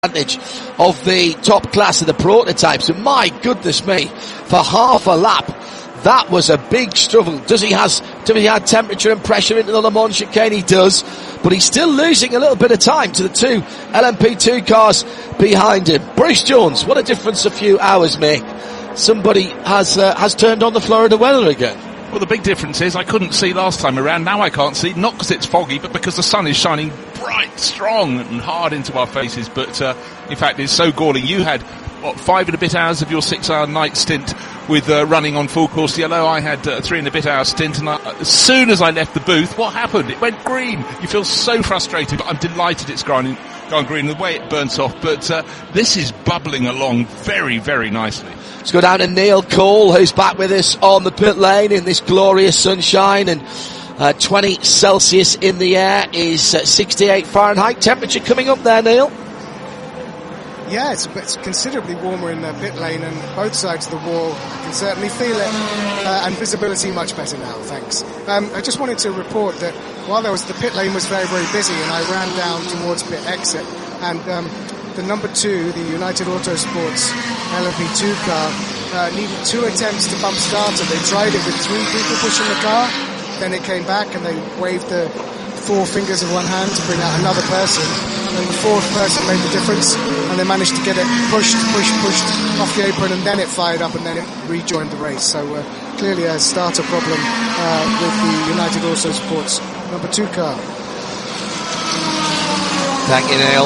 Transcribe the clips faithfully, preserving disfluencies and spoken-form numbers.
advantage of the top class of the prototypes, and my goodness me, for half a lap that was a big struggle. Does he has does he add temperature and pressure into the Le Mans chicane? He does, but he's still losing a little bit of time to the two L M P two cars behind him. Bruce Jones, what a difference a few hours make. Somebody has uh, has turned on the Florida weather again. Well, the big difference is I couldn't see last time around. Now I can't see, not because it's foggy, but because the sun is shining bright, strong and hard into our faces. But uh, in fact, it's so galling. You had, what, five and a bit hours of your six-hour night stint with uh, running on full course yellow. I had a uh, three and a bit hour stint, and I, as soon as I left the booth, what happened? It went green. You feel so frustrated, but I'm delighted it's gone, gone green, the way it burns off. But uh, this is bubbling along very, very nicely. Let's go down to Neil Cole, who's back with us on the pit lane in this glorious sunshine, and uh, twenty Celsius in the air is uh, sixty-eight Fahrenheit. Temperature coming up there, Neil? Yeah, it's, it's considerably warmer in the pit lane, and both sides of the wall, you can certainly feel it, uh, and visibility much better now, thanks. Um, I just wanted to report that while there was, the pit lane was very, very busy, and I ran down towards pit exit, and um, the number two, the United Autosports L M P two car, uh, needed two attempts to bump starter. They tried it with three people pushing the car, then it came back and they waved the four fingers of one hand to bring out another person, and then the fourth person made the difference, and they managed to get it pushed, pushed, pushed off the apron, and then it fired up, and then it rejoined the race. So uh, clearly a starter problem uh, with the United Autosports number two car. Thank you, Neil.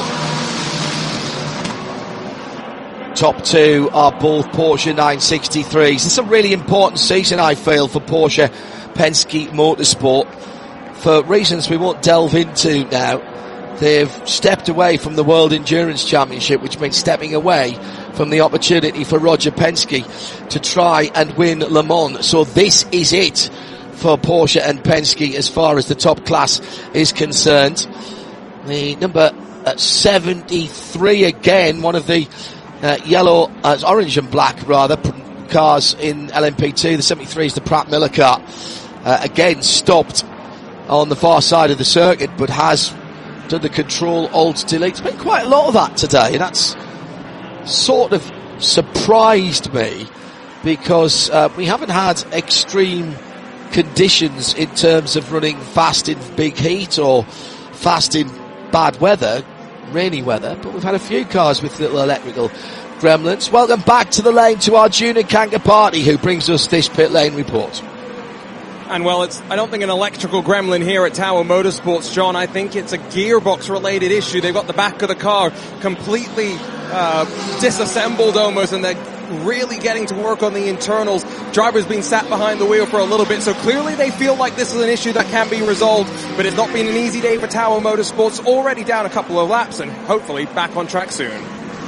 Top two are both Porsche nine sixty-threes. It's a really important season, I feel, for Porsche Penske Motorsport. For reasons we won't delve into now, they've stepped away from the World Endurance Championship, which means stepping away from the opportunity for Roger Penske to try and win Le Mans. So this is it for Porsche and Penske as far as the top class is concerned. The number seventy-three again, one of the Uh, yellow, uh, orange and black rather, cars in L M P two. The seventy-three is the Pratt Miller car. Uh, again, stopped on the far side of the circuit, but has done the control alt delete. It's been quite a lot of that today, and that's sort of surprised me, because uh, we haven't had extreme conditions in terms of running fast in big heat or fast in bad weather, rainy weather, but we've had a few cars with little electrical gremlins. Welcome back to the lane to Arjuna Kankapati, who brings us this pit lane report. And well, it's, I don't think an electrical gremlin here at Tower Motorsports, John. I think it's a gearbox related issue. They've got the back of the car completely uh, disassembled almost, and they're really getting to work on the internals. Driver's been sat behind the wheel for a little bit, so clearly they feel like this is an issue that can be resolved, but it's not been an easy day for Tower Motorsports. Already down a couple of laps and hopefully back on track soon.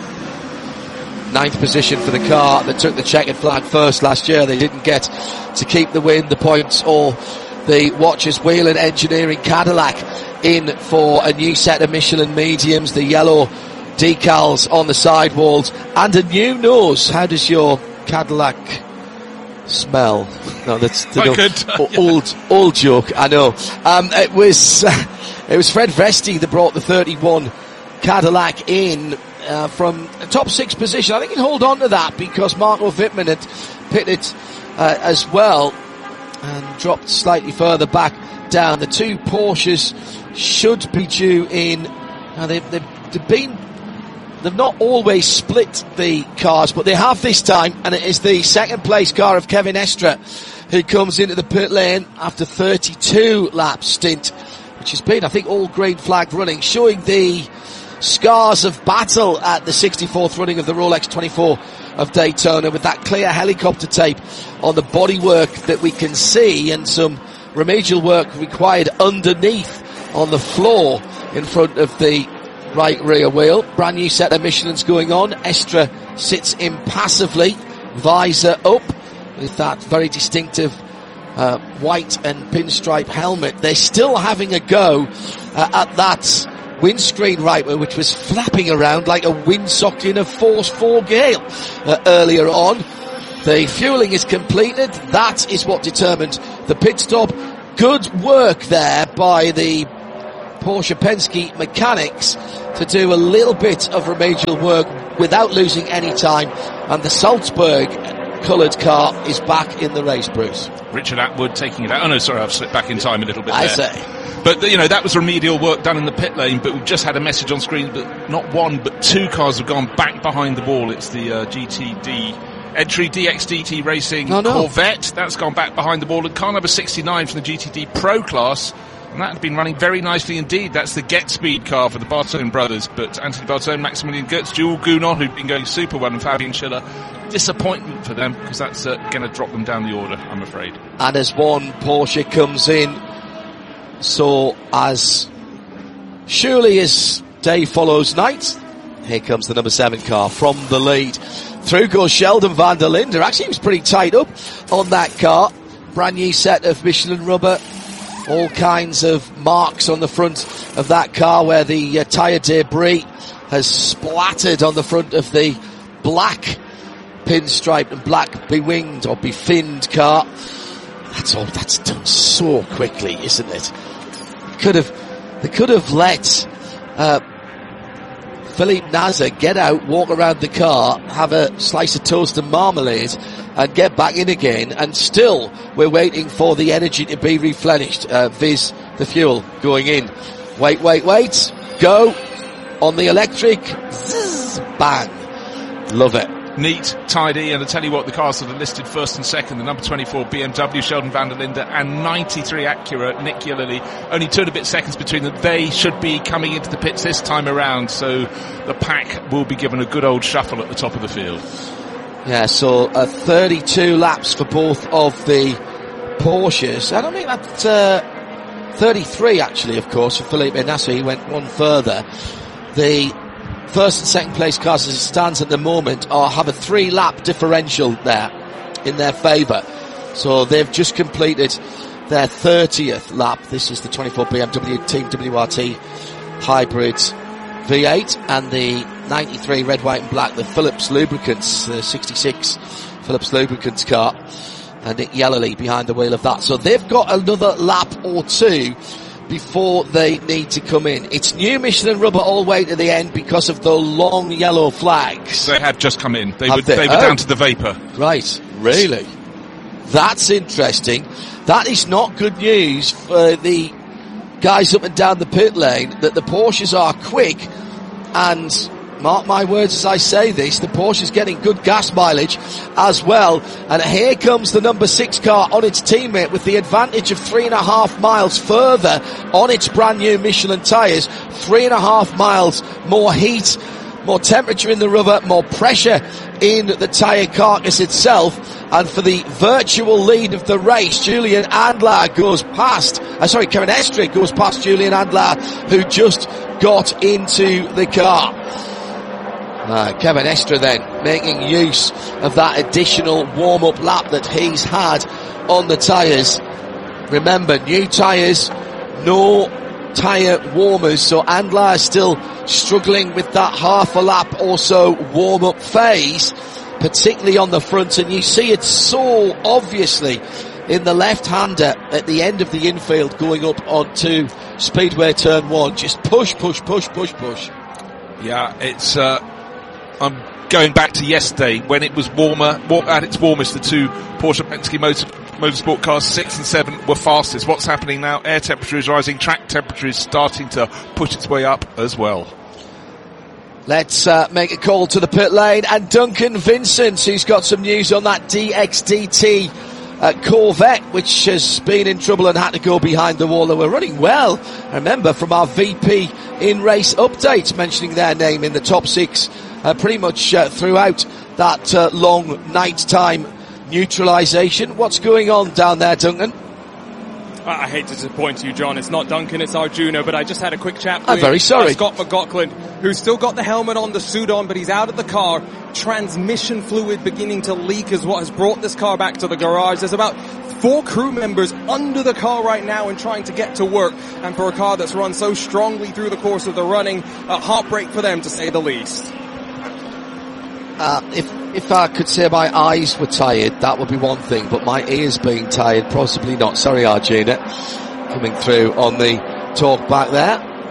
Ninth position for the car that took the checkered flag first last year. They didn't get to keep the win, the points, or the Watchers Wheel and Engineering Cadillac in for a new set of Michelin mediums, the yellow decals on the sidewalls, and a new nose. How does your Cadillac smell? No, that's the no, old old joke. I know. Um, it was uh, it was Fred Vesti that brought the thirty-one Cadillac in uh, from a top six position. I think he'd hold on to that because Marco Wittmann had pitted uh, as well and dropped slightly further back down. The two Porsches should be due in. Uh, they've, they've, they've been. They've not always split the cars, but they have this time, and it is the second place car of Kevin Estre who comes into the pit lane after thirty-two lap stint, which has been, I think, all green flag running, showing the scars of battle at the sixty-fourth running of the Rolex twenty-four of Daytona, with that clear helicopter tape on the bodywork that we can see, and some remedial work required underneath on the floor in front of the right rear wheel. Brand new set of Michelin's going on. Estre sits impassively, visor up, with that very distinctive uh, white and pinstripe helmet. They're still having a go uh, at that windscreen right, which was flapping around like a windsock in a force four gale uh, earlier on. The fueling is completed. That is what determined the pit stop. Good work there by the Porsche Penske mechanics to do a little bit of remedial work without losing any time, and the Salzburg coloured car is back in the race, Bruce. Richard Atwood taking it out. Oh no, sorry, I've slipped back in time a little bit I there. say. But, you know, that was remedial work done in the pit lane, but we've just had a message on screen that not one, but two cars have gone back behind the wall. It's the uh, G T D entry D X D T Racing oh, no. Corvette. That's gone back behind the wall. And car number sixty-nine from the G T D Pro class. And that had been running very nicely indeed. That's the Get Speed car for the Bartone brothers. But Anthony Bartone, Maximilian Goetz, Jules Gounon, who've been going super well, and Fabian Schiller. Disappointment for them, because that's uh, going to drop them down the order, I'm afraid. And as one Porsche comes in, so as surely as day follows night, here comes the number seven car from the lead. Through goes Sheldon van der Linde. Actually, he was pretty tight up on that car. Brand new set of Michelin rubber. All kinds of marks on the front of that car where the uh, tyre debris has splattered on the front of the black pinstripe and black bewinged or befinned car. That's all. That's done so quickly, isn't it? Could have, they could have let uh, Philippe Nasr get out, walk around the car, have a slice of toast and marmalade, and get back in again. And still, we're waiting for the energy to be replenished. Uh, viz, the fuel going in. Wait, wait, wait. Go on the electric. Zzz, bang. Love it. Neat, tidy, and I tell you what, the cars that are listed first and second, the number twenty-four B M W, Sheldon van der Linde, and ninety-three Acura, Nick Yellowly, only two and a bit seconds between them. They should be coming into the pits this time around, so the pack will be given a good old shuffle at the top of the field. Yeah, so uh, thirty-two laps for both of the Porsches. I don't think that's uh, thirty-three, actually, of course, for Felipe Nasr. He went one further. The first and second place cars as it stands at the moment are have a three lap differential there in their favour. So they've just completed their thirtieth lap. This is the twenty-four B M W Team W R T Hybrid V eight and the ninety-three red, white and black, the Phillips Lubricants, the sixty-six Phillips Lubricants car, and Nick Yellowly behind the wheel of that. So they've got another lap or two before they need to come in. It's new Michelin rubber all the way to the end because of the long yellow flags. They had just come in. They, Have were, they? they were Oh. down to the vapour. Right, really? That's interesting. That is not good news for the guys up and down the pit lane, that the Porsches are quick, and mark my words as I say this, the Porsche's getting good gas mileage as well. And here comes the number six car on its teammate with the advantage of three and a half miles further on its brand new Michelin tyres. Three and a half miles more heat, more temperature in the rubber, more pressure in the tyre carcass itself. And for the virtual lead of the race, Julian Andlar goes past, uh, sorry, Kevin Estre goes past Julian Andlar, who just got into the car. Uh, Kevin Estre then making use of that additional warm-up lap that he's had on the tyres. Remember, new tyres, no tyre warmers, so Andlar is still struggling with that half a lap or so warm-up phase, particularly on the front, and you see it so obviously in the left-hander at the end of the infield going up onto Speedway Turn one. Just push, push, push, push, push. Yeah, it's... Uh I'm going back to yesterday when it was warmer, at its warmest. The two Porsche Penske motor, motorsport cars, six and seven, were fastest. What's happening now? Air temperature is rising, track temperature is starting to push its way up as well. Let's uh, make a call to the pit lane, and Duncan Vincent, who's got some news on that D X D T uh, Corvette, which has been in trouble and had to go behind the wall. They were running well, I remember, from our V P in-race updates, mentioning their name in the top six uh, pretty much uh, throughout that uh, long night-time neutralisation. What's going on down there, Duncan? I hate to disappoint you, John. It's not Duncan, it's Arjuna, but I just had a quick chat with I'm very sorry. Uh, Scott McLaughlin, who's still got the helmet on, the suit on, but he's out of the car. Transmission fluid beginning to leak is what has brought this car back to the garage. There's about four crew members under the car right now and trying to get to work. And for a car that's run so strongly through the course of the running, a heartbreak for them, to say the least. Uh, if if I could say my eyes were tired, that would be one thing, but my ears being tired, possibly not. Sorry, Arjuna, coming through on the talk back there.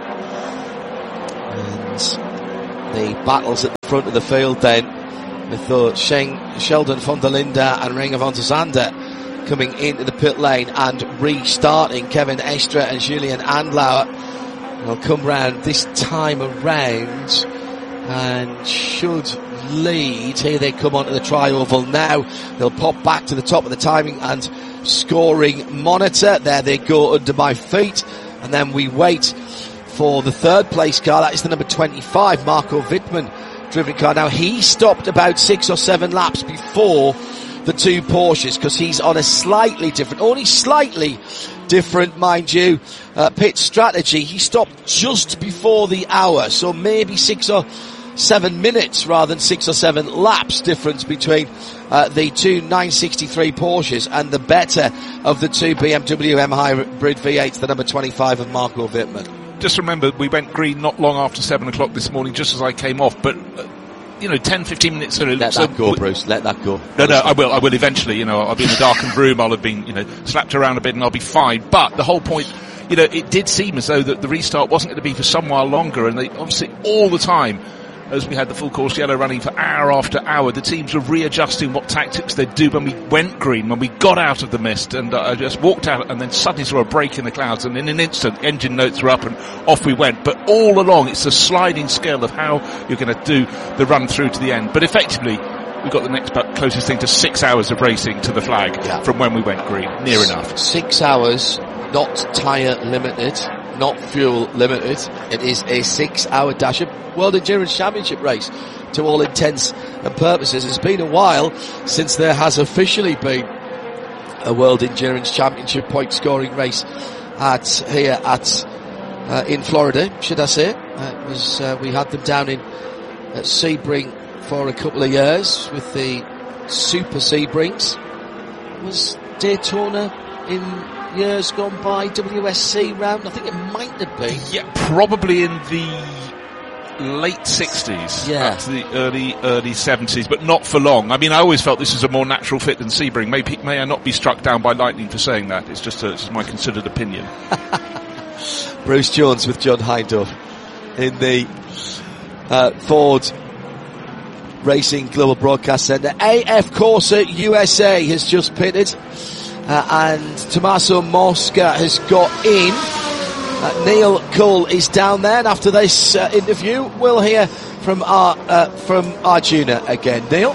the battles at the front of the field then, with uh, Sheng, Sheldon von der Linde and Renger van der Zande coming into the pit lane and restarting. Kevin Estre and Julian Andlauer will come round this time around and should lead. Here they come onto the tri-oval now. They'll pop back to the top of the timing and scoring monitor. There they go under my feet. And then we wait for the third place car. That is the number twenty-five, Marco Wittmann driven car. Now he stopped about six or seven laps before the two Porsches because he's on a slightly different, only slightly different, mind you, uh, pit strategy. He stopped just before the hour, so maybe six or seven minutes rather than six or seven laps difference between uh, the two nine sixty-three Porsches and the better of the two B M W M Hybrid V eights, the number twenty-five of Marco Wittmann. Just remember, we went green not long after seven o'clock this morning, just as I came off, but uh, you know, ten, fifteen minutes early. Let so that go, Bruce. Let that go. No, no, I will. I will eventually. You know, I'll be in a darkened room. I'll have been, you know, slapped around a bit, and I'll be fine. But the whole point, you know, it did seem as though that the restart wasn't going to be for some while longer, and they obviously all the time, as we had the full course yellow running for hour after hour, the teams were readjusting what tactics they'd do when we went green, when we got out of the mist, and uh, I just walked out and then suddenly saw a break in the clouds, and in an instant engine notes were up and off we went. But all along it's a sliding scale of how you're going to do the run through to the end. But effectively we got the next closest thing to six hours of racing to the flag yeah. from when we went green, near enough. Six hours, not tyre limited, not fuel limited. It is a six hour dash. World Endurance Championship race to all intents and purposes. It's been a while since there has officially been a World Endurance Championship point scoring race at here at uh, in Florida, should I say. Uh, it was uh, we had them down in at Sebring for a couple of years with the Super Sebrings. Was Daytona in years gone by W S C round? I think it might have been. Yeah, probably in the late sixties, yeah, up to the early early seventies, but not for long. I mean, I always felt this is a more natural fit than Sebring. May, may I not be struck down by lightning for saying that? It's just, a, it's just my considered opinion. Bruce Jones with John Hindhaugh in the uh, Ford Racing Global Broadcast Centre. A F Corsa U S A has just pitted, uh, and Tommaso Mosca has got in. Uh, Neil Cole is down there, and after this uh, interview, we'll hear from our uh, from Arjuna again. Neil?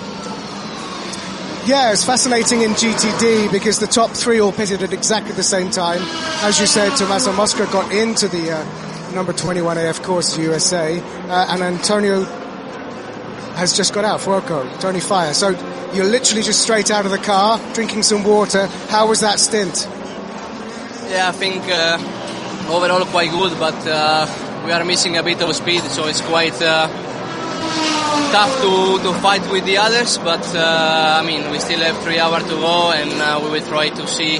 Yeah, it's fascinating in G T D because the top three all pitted at exactly the same time. As you said, Tommaso Mosca got into the uh, number twenty-one A F Corsa U S A, uh, and Antonio has just got out, Fuoco, Tony Fire. So you're literally just straight out of the car, drinking some water. How was that stint? Yeah, I think uh, overall quite good, but uh, we are missing a bit of speed, so it's quite uh, tough to, to fight with the others. But uh, I mean, we still have three hours to go, and uh, we will try to see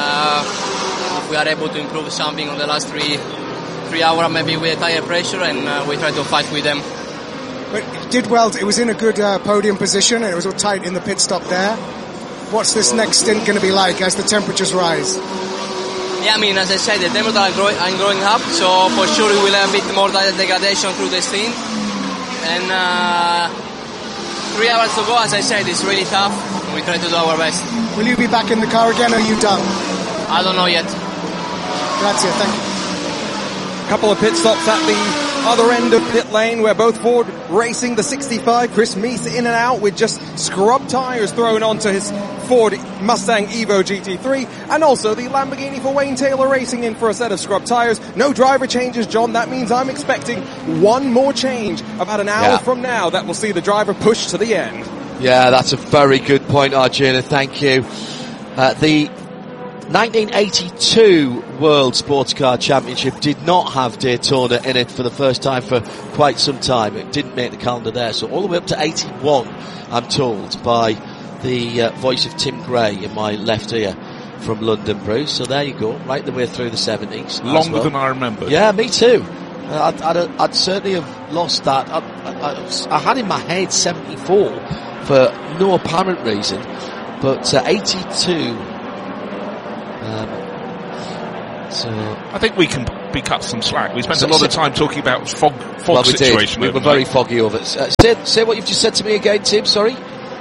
uh, if we are able to improve something on the last three three hours, maybe with tire pressure, and uh, we try to fight with them. But it did well. It was in a good uh, podium position, and it was all tight in the pit stop there. What's this next stint going to be like as the temperatures rise? Yeah, I mean, as I said, the temperatures are, grow- are growing up, so for sure we will have a bit more degradation through the stint. And uh, three hours to go, as I said, it's really tough. We try to do our best. Will you be back in the car again, or are you done? I don't know yet. Grazie, thank you. Couple of pit stops at the other end of pit lane where both Ford racing the sixty-five. Chris Meese in and out with just scrub tyres thrown onto his Ford Mustang Evo G T three, and also the Lamborghini for Wayne Taylor racing in for a set of scrub tyres. No driver changes, John. That means I'm expecting one more change about an hour yeah. from now that will see the driver push to the end. Yeah, that's a very good point, Arjuna. Thank you. Uh, the nineteen eighty-two World Sports Car Championship did not have Daytona in it for the first time for quite some time. It didn't make the calendar there. So all the way up to eighty-one, I'm told, by the uh, voice of Tim Gray in my left ear from London, Bruce. So there you go, right the way through the seventies. Longer well. than I remember. Yeah, me too. Uh, I'd, I'd, I'd certainly have lost that. I, I, I had in my head seventy-four for no apparent reason, but uh, eighty-two... Um, So I think we can be cut some slack. We spent So- a lot so- of time talking about fog, fog well, we situation. did. We were very foggy over it. Uh, say, say what you've just said to me again, Tim. Sorry.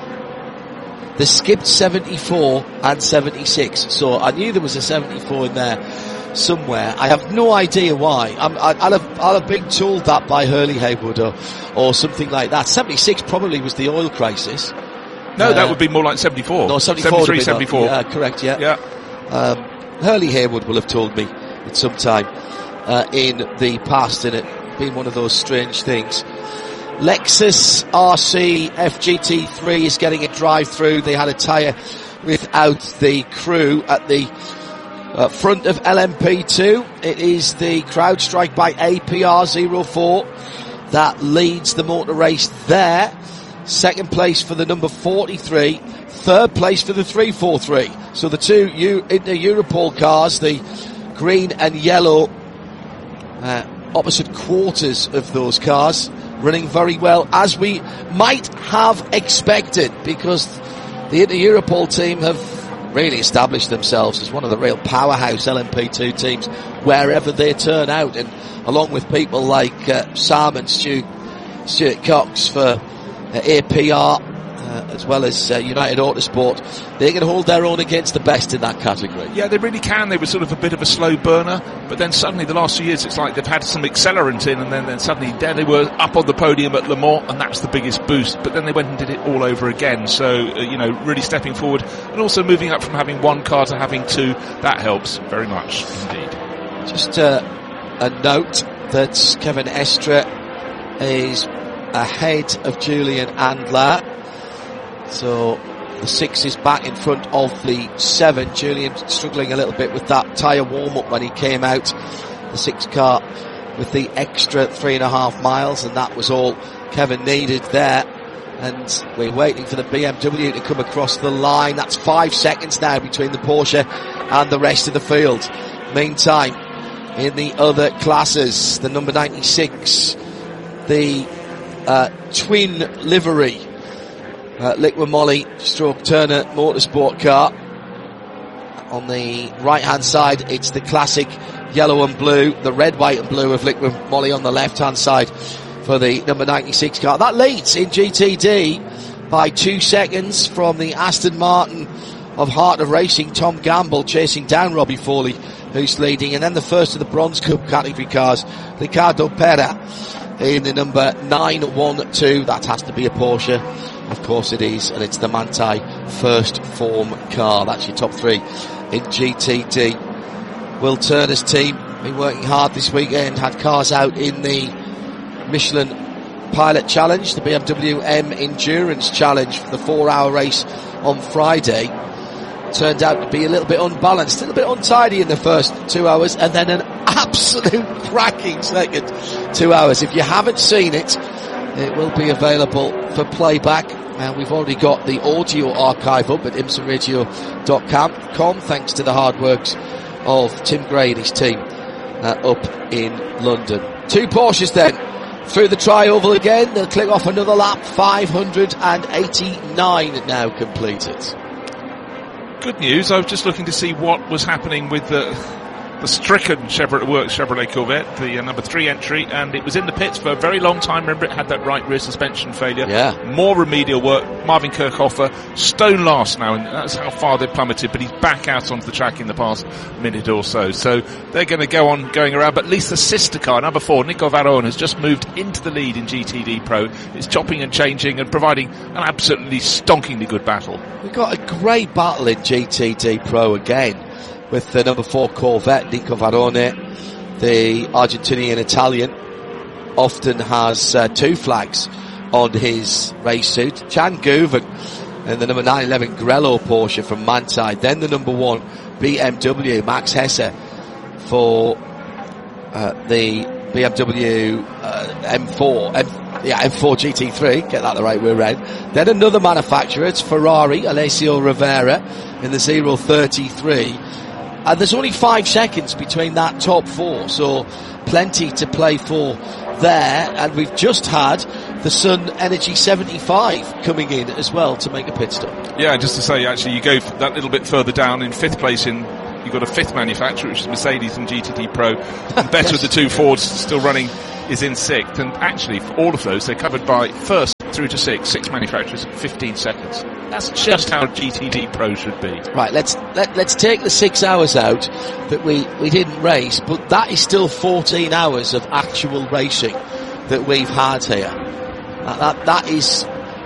They skipped seventy-four and seventy-six, so I knew there was a seventy-four in there somewhere. I have no idea why. I'm, I, I'll have I'll have been told that by Hurley Haywood or or something like that. seventy-six probably was the oil crisis. No, uh, that would be more like seventy-four. No, seventy-four. seventy-three, seventy-four. Yeah, correct. Yeah. Yeah. Um, Hurley Haywood will have told me at some time uh, in the past, and it being one of those strange things. Lexus R C F G T three is getting a drive through. They had a tyre without the crew at the uh, front of L M P two. It is the CrowdStrike by A P R zero four that leads the motor race there. Second place for the number forty-three. Third place for the three forty-three. So the two U- Inter Europol cars, the green and yellow uh, opposite quarters of those cars, running very well, as we might have expected, because the Inter Europol team have really established themselves as one of the real powerhouse L M P two teams wherever they turn out, and along with people like uh, Sam and Stu, Stuart Cox for uh, A P R, uh, as well as uh, United Autosport, they can hold their own against the best in that category. Yeah, they really can. They were sort of a bit of a slow burner, but then suddenly the last few years it's like they've had some accelerant in, and then, then suddenly there they were up on the podium at Le Mans, and that's the biggest boost. But then they went and did it all over again. So, uh, you know, really stepping forward, and also moving up from having one car to having two. That helps very much indeed. Just uh, a note that Kevin Estre is ahead of Julian Andler. So the six is back in front of the seven. Julian struggling a little bit with that tyre warm-up when he came out. The six car with the extra three and a half miles, and that was all Kevin needed there. And we're waiting for the B M W to come across the line. That's five seconds now between the Porsche and the rest of the field. Meantime, in the other classes, the number ninety-six, the uh, twin livery Uh, Liqui Moly stroke Turner Motorsport car. On the right hand side, it's the classic yellow and blue, the red, white and blue of Liqui Moly on the left hand side for the number ninety-six car. That leads in G T D by two seconds from the Aston Martin of Heart of Racing, Tom Gamble chasing down Robbie Foley, who's leading. And then the first of the Bronze Cup category cars, Ricardo Pera in the number nine one two. That has to be a Porsche. Of course it is, and it's the Manthey First Form car. That's your top three in G T D. Will Turner's team been working hard this weekend, had cars out in the Michelin Pilot Challenge, the B M W M Endurance Challenge for the four hour race on Friday. Turned out to be a little bit unbalanced, a little bit untidy in the first two hours, and then an absolute cracking second two hours. If you haven't seen it, it will be available for playback. And we've already got the audio archive up at imsa radio dot com, thanks to the hard works of Tim Gray and his team uh, up in London. Two Porsches then through the tri-oval again. They'll click off another lap. five hundred eighty-nine now completed. Good news. I was just looking to see what was happening with the the stricken Chevrolet Works Chevrolet Corvette, the uh, number three entry, and it was in the pits for a very long time. Remember, it had that right rear suspension failure. Yeah. More remedial work. Marvin Kirchhoffer, stone last now, and that's how far they've plummeted, but he's back out onto the track in the past minute or so. So they're going to go on going around, but at least the sister car, number four, Nico Varone, has just moved into the lead in G T D Pro. It's chopping and changing and providing an absolutely stonkingly good battle. We've got a great battle in G T D Pro again, with the number four Corvette, Nico Varone, the Argentinian Italian, often has uh, two flags on his race suit. Chan Guven and the number nine eleven Grello Porsche from Manthey. Then the number one B M W, Max Hesse, for uh, the B M W uh, M four, M, yeah, M four G T three, get that the right way around. Then another manufacturer, it's Ferrari, Alessio Rivera in the zero thirty-three. And there's only five seconds between that top four, so plenty to play for there. And we've just had the Sun Energy seventy-five coming in as well to make a pit stop. Yeah, just to say, actually, you go that little bit further down in fifth place in you've got a fifth manufacturer, which is Mercedes and G T D Pro, and better with the two Fords still running is in sixth. And actually, for all of those, they're covered by first through to six, six manufacturers, fifteen seconds. That's just how G T D Pro should be. Right, let's let, let's take the six hours out that we, we didn't race, but that is still fourteen hours of actual racing that we've had here. That that, that is.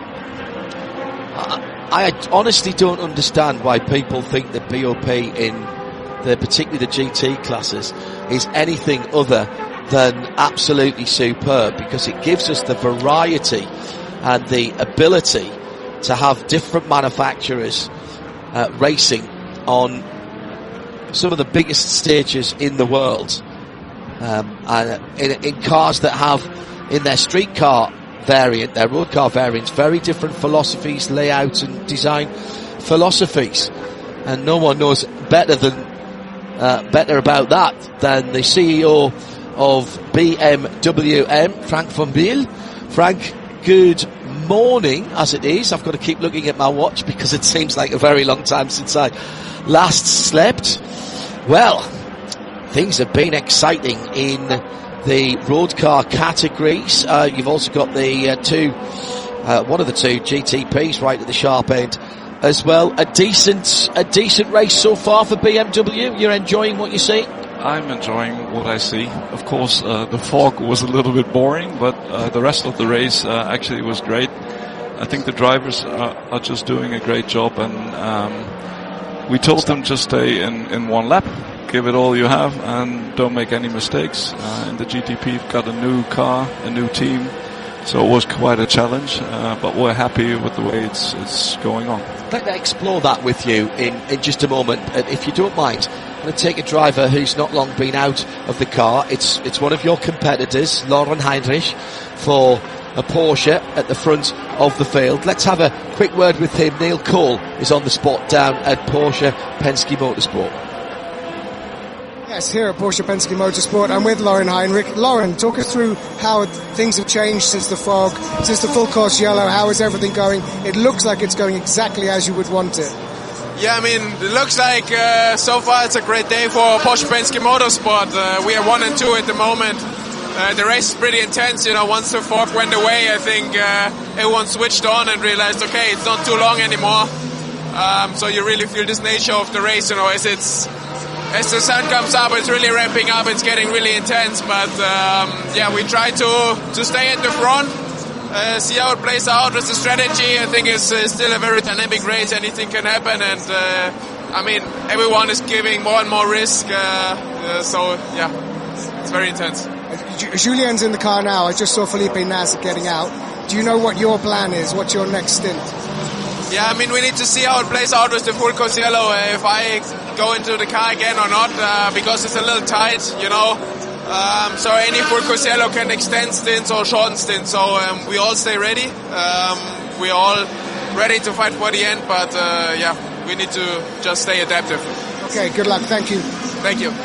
I, I honestly don't understand why people think that B O P in the particularly the G T classes is anything other than absolutely superb, because it gives us the variety and the ability to have different manufacturers uh, racing on some of the biggest stages in the world, um, and in, in cars that have in their street car variant, their road car variants, very different philosophies, layouts and design philosophies, and no one knows better than uh, better about that than the C E O of B M W M, Frank van Biel. Frank, good morning as it is. I've got to keep looking at my watch because it seems like a very long time since I last slept. Well, things have been exciting in the road car categories. Uh, you've also got the uh, two, uh, one of the two G T Ps right at the sharp end as well. A decent, a decent race so far for B M W. You're enjoying what you see? I'm enjoying what I see. Of course, uh, the fog was a little bit boring, but uh, the rest of the race uh, actually was great. I think the drivers are, are just doing a great job, and um, we told them just stay in, in one lap, give it all you have, and don't make any mistakes. Uh, in the G T P, we've got a new car, a new team, so it was quite a challenge, uh, but we're happy with the way it's it's going on. I'd like to explore that with you in, in just a moment, and if you don't mind, I'm going to take a driver who's not long been out of the car. It's it's one of your competitors, Lauren Heinrich, for a Porsche at the front of the field. Let's have a quick word with him. Neil Cole is on the spot down at Porsche Penske Motorsport. Yes, here at Porsche Penske Motorsport, I'm with Lauren Heinrich. Lauren, talk us through how things have changed since the fog, since the full course yellow. How is everything going? It looks like it's going exactly as you would want it. Yeah, I mean, it looks like uh, so far it's a great day for Porsche Penske Motorsport. Uh, we are one and two at the moment. Uh, the race is pretty intense, you know. Once the fog went away, I think uh, everyone switched on and realized, okay, it's not too long anymore. Um, so you really feel this nature of the race, you know, as it's as the sun comes up, it's really ramping up. It's getting really intense. But um, yeah, we try to to stay at the front. Uh, see how it plays out with the strategy. I think it's uh, still a very dynamic race. Anything can happen, and uh, I mean, everyone is giving more and more risk. Uh, uh, so yeah, it's very intense. Uh, Julian's in the car now. I just saw Felipe Nasr getting out. Do you know what your plan is? What's your next stint? Yeah, I mean, we need to see how it plays out with the full course yellow. Uh, if I go into the car again or not, uh, because it's a little tight, you know. Um, so any full course yellow can extend stints or shorten stints. So um, we all stay ready. Um, we're all ready to fight for the end. But uh, yeah, we need to just stay adaptive. Okay, good luck. Thank you. Thank you.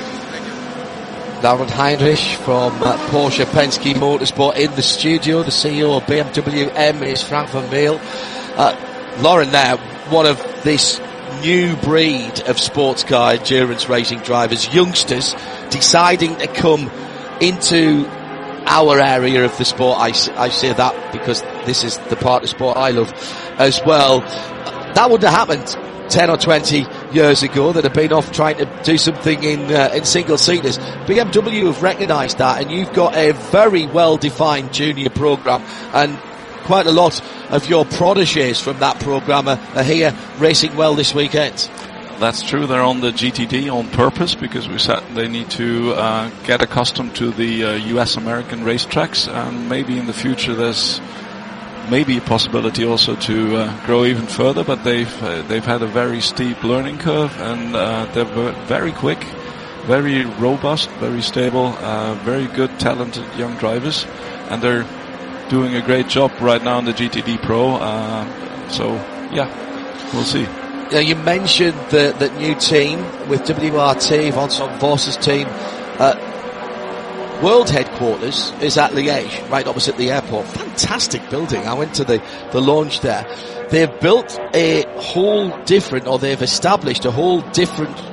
Lauren Heinrich from uh, Porsche Penske Motorsport in the studio. The C E O of B M W M is Frank van Biel. Uh, Lauren there, one of this new breed of sports car endurance racing drivers, youngsters deciding to come into our area of the sport. I, I say that because this is the part of sport I love as well. That wouldn't have happened ten or twenty years ago. That have been off trying to do something in uh, in single seaters. B M W have recognised that, and you've got a very well defined junior program, and quite a lot of your protégés from that program are, are here racing well this weekend. That's true. They're on the G T D on purpose because we said they need to uh, get accustomed to the uh, U S American racetracks, and maybe in the future there's maybe a possibility also to uh, grow even further. But they've uh, they've had a very steep learning curve, and uh, they're very quick, very robust, very stable, uh, very good, talented young drivers, and they're doing a great job right now in the G T D Pro. Uh, so yeah, we'll see. Now, you mentioned the, the new team with W R T, Vincent Voss's team. Uh, world headquarters is at Liège, right opposite the airport. Fantastic building. I went to the, the launch there. They've built a whole different, or they've established a whole different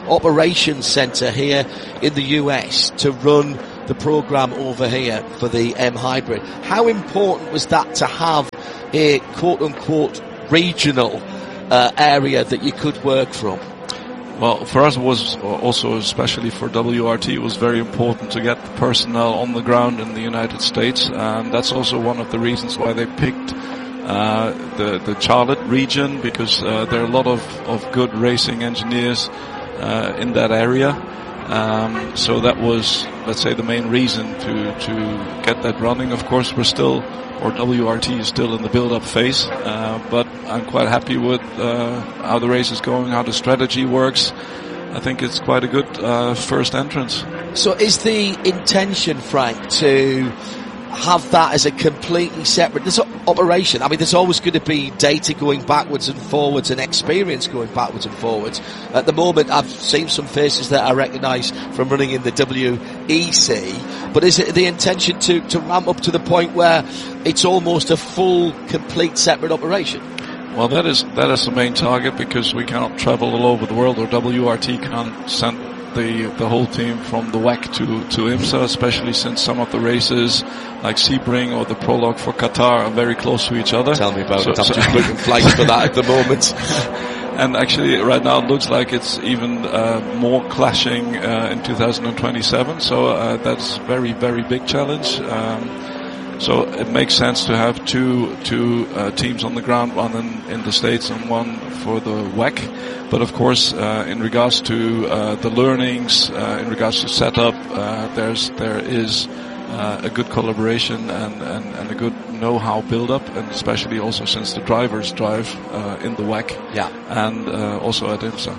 operations centre here in the U S to run the program over here for the M Hybrid. How important was that to have a quote-unquote regional uh, area that you could work from? Well, for us it was also, especially for W R T, it was very important to get the personnel on the ground in the United States, and that's also one of the reasons why they picked uh, the, the Charlotte region, because uh, there are a lot of, of good racing engineers uh, in that area. Um, so that was, let's say, the main reason to, to get that running. Of course, we're still, or W R T is still in the build-up phase, uh, but I'm quite happy with uh, how the race is going, how the strategy works. I think it's quite a good uh, first entrance. So is the intention, Frank, to have that as a completely separate this operation? I mean, there's always going to be data going backwards and forwards and experience going backwards and forwards. At the moment, I've seen some faces that I recognise from running in the W E C, but is it the intention to, to ramp up to the point where it's almost a full, complete separate operation? Well, that is that is the main target, because we cannot travel all over the world, or W R T can't send the the whole team from the W E C to to IMSA, especially since some of the races like Sebring or the prologue for Qatar are very close to each other. Tell me about so, it. I'm so just booking flights for that at the moment. And actually, right now it looks like it's even uh, more clashing uh, in two thousand twenty-seven. So uh, that's a very very big challenge. Um, So it makes sense to have two two uh, teams on the ground, one in, in the States and one for the W E C. But of course, uh, in regards to uh, the learnings, uh, in regards to setup, uh, there's there is uh, a good collaboration and, and, and a good know-how build-up, and especially also since the drivers drive uh, in the W E C, yeah, and uh, also at IMSA.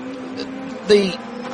The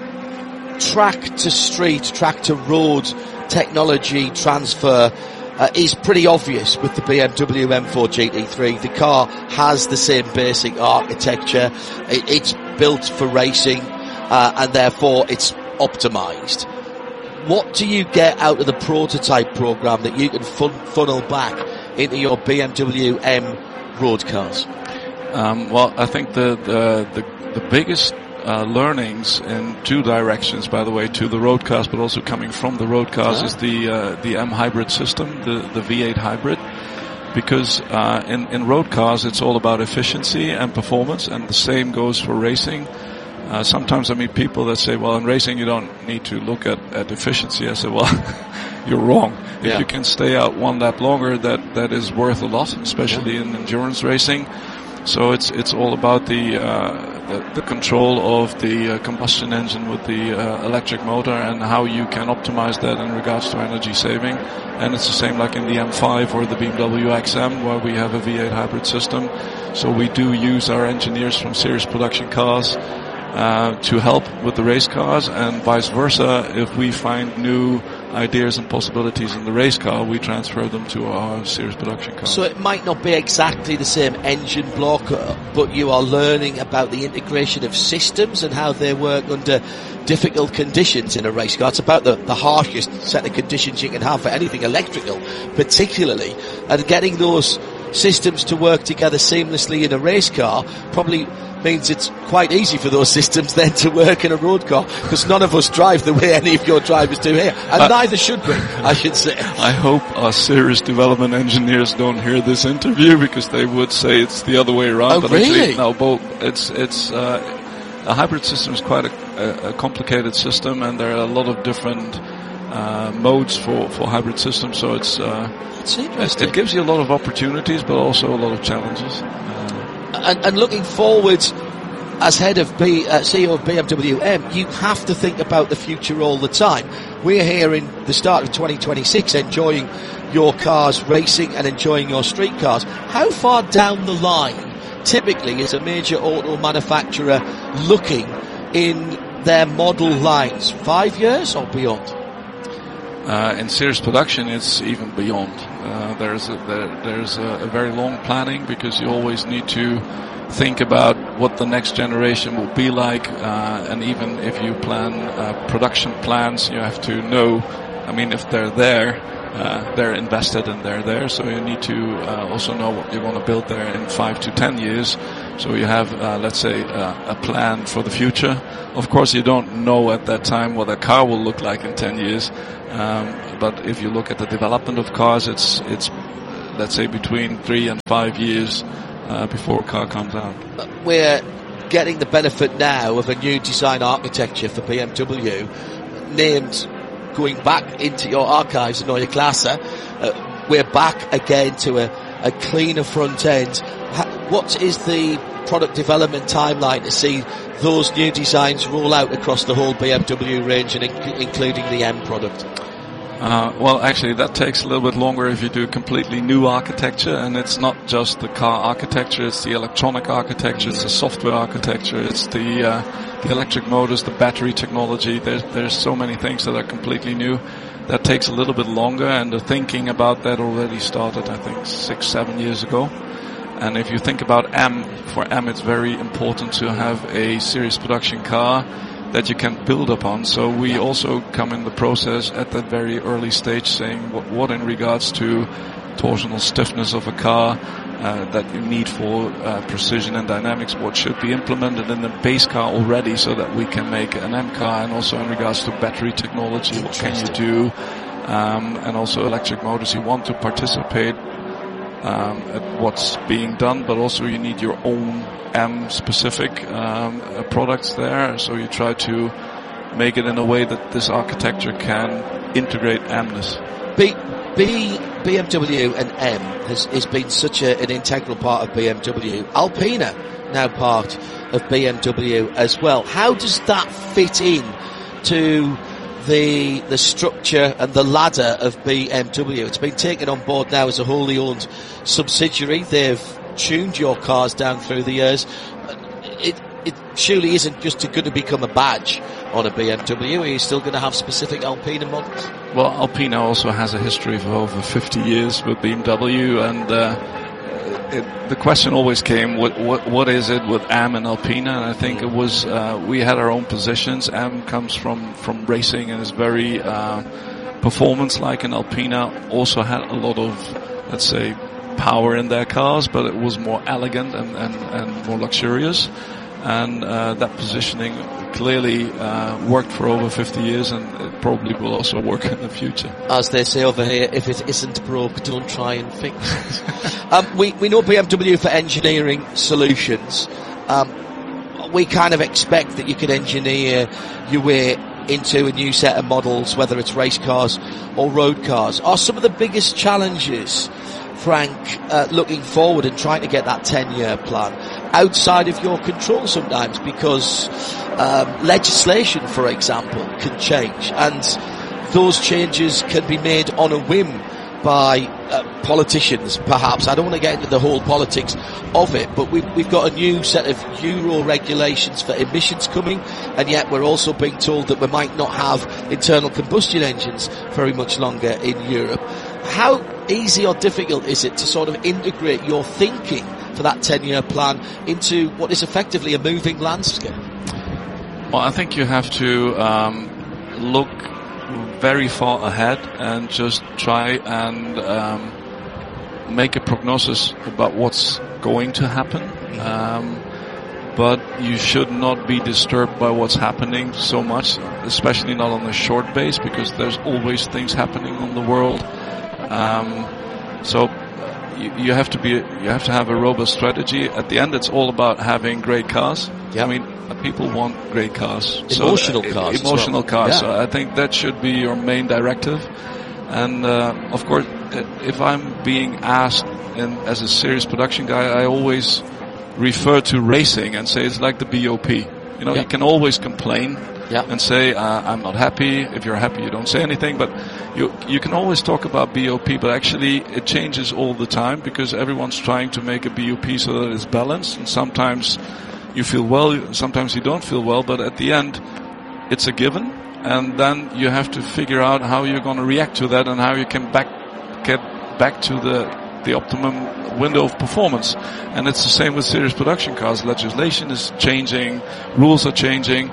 track to street, track to road technology transfer Uh, is pretty obvious with the B M W M four G T three. The car has the same basic architecture. It, it's built for racing, uh, and therefore it's optimized. What do you get out of the prototype program that you can fun- funnel back into your B M W M road cars? Um, well, I think the the the, the biggest Uh, learnings in two directions, by the way, to the road cars, but also coming from the road cars, yeah. is the uh, the M hybrid system, the the V eight hybrid, because uh, in in road cars it's all about efficiency and performance, and the same goes for racing. Uh, sometimes I meet people that say, well, in racing you don't need to look at at efficiency. I say, well, you're wrong. If yeah. you can stay out one lap longer, that that is worth a lot, especially yeah. in endurance racing. So it's it's all about the uh, the, the control of the uh, combustion engine with the uh, electric motor, and how you can optimize that in regards to energy saving. And it's the same like in the M five or the B M W X M, where we have a V eight hybrid system. So we do use our engineers from series production cars uh, to help with the race cars, and vice versa. If we find new ideas and possibilities in the race car, we transfer them to our series production car. So it might not be exactly the same engine block, but you are learning about the integration of systems and how they work under difficult conditions in a race car. It's about the, the harshest set of conditions you can have for anything electrical, particularly, and getting those systems to work together seamlessly in a race car probably means it's quite easy for those systems then to work in a road car, because none of us drive the way any of your drivers do here, and uh, neither should we, I should say. I hope our series development engineers don't hear this interview, because they would say it's the other way around. Oh, but really? Actually, no, both. It's it's uh, a hybrid system is quite a, a, a complicated system, and there are a lot of different uh, modes for for hybrid systems. So it's uh, That's interesting. It, it gives you a lot of opportunities, but also a lot of challenges. And, and looking forward, as head of B, uh, C E O of B M W M, you have to think about the future all the time. We're here in the start of twenty twenty-six enjoying your cars racing and enjoying your street cars. How far down the line, typically, is a major auto manufacturer looking in their model lines? Five years or beyond? Uh, in series production, it's even beyond. Uh, there's a, there, there's a, a very long planning, because you always need to think about what the next generation will be like, uh, and even if you plan uh, production plans, you have to know, I mean, if they're there, uh, they're invested and they're there, so you need to uh, also know what you're going to build there in five to ten years. So you have, uh, let's say, uh, a plan for the future. Of course, you don't know at that time what a car will look like in ten years. Um, but if you look at the development of cars, it's, it's, let's say, between three and five years uh, before a car comes out. We're getting the benefit now of a new design architecture for B M W, named, going back into your archives, Neue Klasse. Uh, we're back again to a, a cleaner front end. What is the product development timeline to see those new designs roll out across the whole B M W range, and in- including the M product? Uh, well, actually, that takes a little bit longer if you do completely new architecture, and it's not just the car architecture, it's the electronic architecture, it's the software architecture, it's the, uh, the electric motors, the battery technology. There's, there's so many things that are completely new. That takes a little bit longer, and the thinking about that already started, I think, six, seven years ago. And if you think about M, for M it's very important to have a series production car that you can build upon. So we also come in the process at that very early stage saying what, what in regards to torsional stiffness of a car uh, that you need for uh, precision and dynamics, what should be implemented in the base car already so that we can make an M car, and also in regards to battery technology, what can you do, um, and also electric motors. You want to participate um, at what's being done, but also you need your own M-specific um, uh, products there, so you try to make it in a way that this architecture can integrate M-ness. B, B, BMW and M has, has been such a, an integral part of B M W. Alpina now part of B M W as well. How does that fit in to the the structure and the ladder of B M W? It's been taken on board now as a wholly owned subsidiary. They've tuned your cars down through the years. It, it surely isn't just going to become a badge on a B M W. Are you still going to have specific Alpina models? Well, Alpina also has a history of over fifty years with B M W, and uh, it, the question always came, what, what, what is it with M and Alpina? And I think it was, uh, we had our own positions. M comes from, from racing and is very uh, performance-like, and Alpina also had a lot of, let's say, power in their cars, but it was more elegant and, and, and more luxurious. And uh, that positioning clearly uh, worked for over fifty years, and it probably will also work in the future. As they say over here, if it isn't broke, don't try and fix it. um, we, we know B M W for engineering solutions. Um, we kind of expect that you can engineer your way into a new set of models, whether it's race cars or road cars. Are some of the biggest challenges, Frank, uh, looking forward and trying to get that ten-year plan outside of your control sometimes, because um, legislation, for example, can change, and those changes can be made on a whim by uh, politicians, perhaps. I don't want to get into the whole politics of it, but we've, we've got a new set of Euro regulations for emissions coming, and yet we're also being told that we might not have internal combustion engines very much longer in Europe. How easy or difficult is it to sort of integrate your thinking for that ten-year plan into what is effectively a moving landscape? Well, I think you have to um, look very far ahead and just try and um, make a prognosis about what's going to happen. Um, but you should not be disturbed by what's happening so much, especially not on a short base, because there's always things happening on the world. Um, so you, you have to be, you have to have a robust strategy. At the end, it's all about having great cars. Yep. I mean, people want great cars. Emotional so, uh, cars. Emotional well. cars. Yeah. So I think that should be your main directive. And uh, of course, if I'm being asked in, as a serious production guy, I always refer to racing and say it's like the B O P. You know, yeah. you can always complain. Yeah. And say, uh, I'm not happy. If you're happy, you don't say anything. But you you can always talk about B O P, but actually it changes all the time, because everyone's trying to make a B O P so that it's balanced. And sometimes you feel well, sometimes you don't feel well, but at the end, it's a given. And then you have to figure out how you're going to react to that and how you can back get back to the the optimum window of performance. And it's the same with serious production cars. Legislation is changing, rules are changing.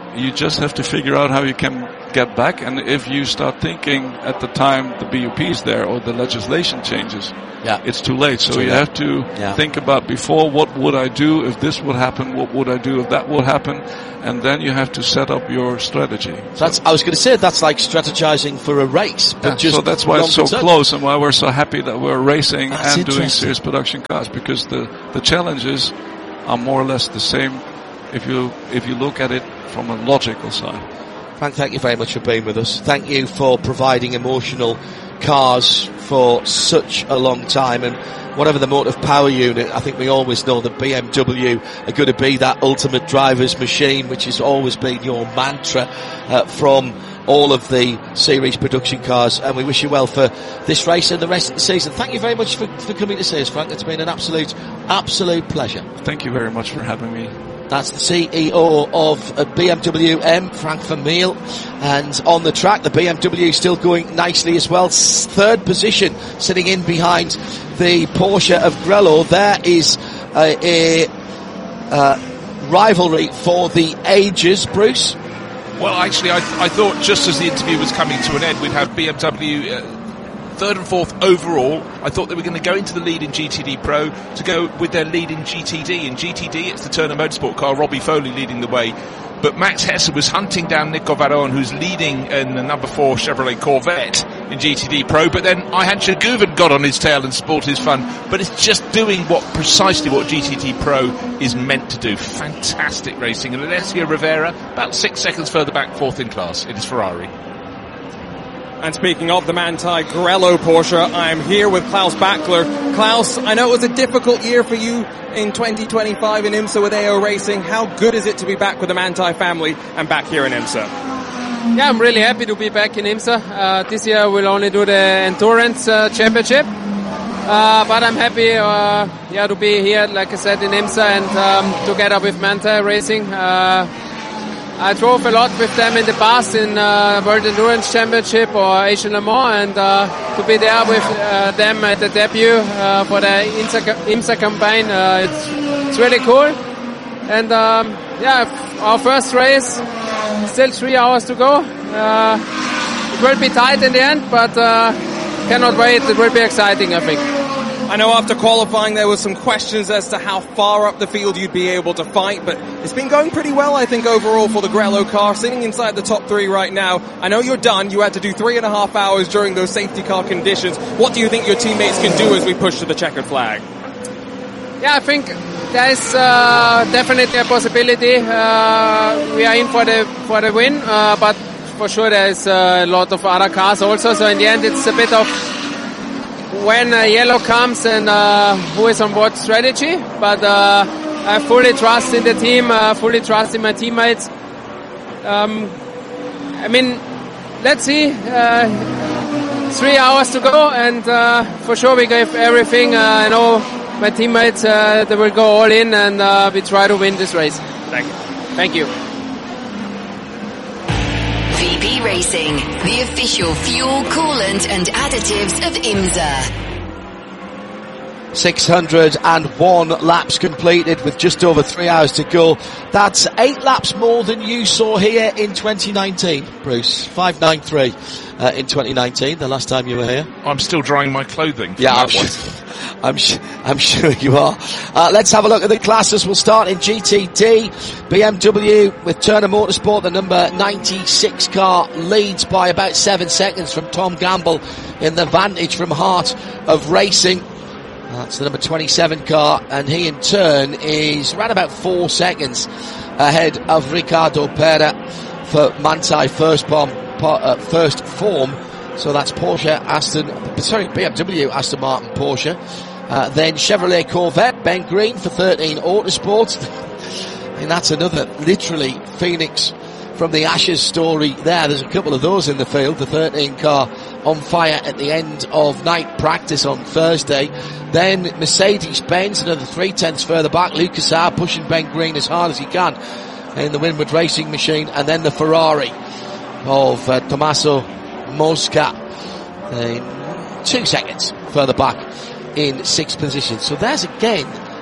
you just have to figure out how you can get back. And if you start thinking at the time the B U P is there or the legislation changes, yeah. it's too late. So too you late. have to yeah. think about before, what would I do if this would happen? What would I do if that would happen? And then you have to set up your strategy. So that's, I was going to say that's like strategizing for a race, but yeah, just so that's why it's so term. close and why we're so happy that we're racing that's and doing serious production cars, because the, the challenges are more or less the same if you if you look at it from a logical side. Frank, thank you very much for being with us. Thank you for providing emotional cars for such a long time, and whatever the motive power unit, I think we always know that B M W are going to be that ultimate driver's machine, which has always been your mantra uh, from all of the series production cars, and we wish you well for this race and the rest of the season. Thank you very much for, for coming to see us, Frank. It's been an absolute, absolute pleasure. Thank you very much for having me. That's the C E O of B M W M, Frank Vermeulen. And on the track, the B M W still going nicely as well. Third position, sitting in behind the Porsche of Grello. There is a, a uh, rivalry for the ages, Bruce. Well, actually, I, I thought just as the interview was coming to an end, we'd have B M W uh, third and fourth overall. I thought they were going to go into the lead in G T D Pro to go with their lead in G T D. In G T D, it's the Turner Motorsport car, Robbie Foley leading the way. But Max Hesse was hunting down Nico Varone, who's leading in the number four Chevrolet Corvette in G T D Pro. But then Ayhan Shaguven got on his tail and sport his fun. But it's just doing what precisely what G T D Pro is meant to do. Fantastic racing. And Alessio Rivera, about six seconds further back, fourth in class. It is Ferrari. And speaking of the Manthey Grello Porsche, I'm here with Klaus Bachler. Klaus, I know it was a difficult year for you in twenty twenty-five in IMSA with A O Racing. How good is it to be back with the Manthey family and back here in IMSA? Yeah, I'm really happy to be back in IMSA. Uh, this year we'll only do the Endurance uh, Championship. Uh, but I'm happy uh, yeah, to be here, like I said, in IMSA and um, together with Manthey Racing. Uh, I drove a lot with them in the past in uh, World Endurance Championship or Asian Le Mans, and uh, to be there with uh, them at the debut uh, for the IMSA campaign, uh, it's, it's really cool. And um, yeah, our first race, still three hours to go. Uh, it will be tight in the end, but uh, cannot wait. It will be exciting, I think. I know after qualifying there was some questions as to how far up the field you'd be able to fight, but it's been going pretty well, I think, overall for the Grello car, sitting inside the top three right now. I know you're done. You had to do three and a half hours during those safety car conditions. What do you think your teammates can do as we push to the checkered flag? Yeah, I think there's uh, definitely a possibility. Uh, we are in for the for the win, uh, but for sure there's a lot of other cars also. So in the end, it's a bit of when uh, yellow comes and uh, who is on what strategy, but uh, I fully trust in the team, uh, fully trust in my teammates. Um, I mean, let's see, uh, three hours to go, and uh, for sure we gave everything. Uh, I know my teammates, uh, they will go all in, and uh, we try to win this race. Thank you. Thank you. V P Racing, the official fuel, coolant and additives of IMSA. six hundred one laps completed with just over three hours to go. That's eight laps more than you saw here in twenty nineteen, Bruce. five ninety-three uh, in twenty nineteen, the last time you were here. I'm still drying my clothing. Yeah, I'm, I'm, I'm sure you are. Uh, let's have a look at the classes. We'll start in G T D. B M W with Turner Motorsport, the number ninety-six car, leads by about seven seconds from Tom Gamble in the Vantage from Heart of Racing. That's the number twenty-seven car, and he in turn is around about four seconds ahead of Ricardo Pera for Manthey first bomb, uh, first form. So that's Porsche, Aston, sorry, B M W, Aston Martin, Porsche. Uh, then Chevrolet Corvette, Ben Green for thirteen Autosport. And that's another, literally, Phoenix from the Ashes story there. There's a couple of those in the field. The thirteen car on fire at the end of night practice on Thursday. Then Mercedes-Benz, another three tenths further back. Lucas R pushing Ben Green as hard as he can in the Winward Racing Machine. And then the Ferrari of uh, Tommaso Mosca, uh, two seconds further back in sixth position. So there's again